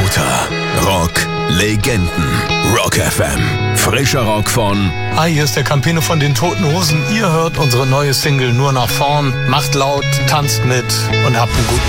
Lauter Rock-Legenden. Rock FM. Frischer Rock von... Hi, hier ist der Campino von den Toten Hosen. Ihr hört unsere neue Single Nur nach vorn. Macht laut, tanzt mit und habt einen guten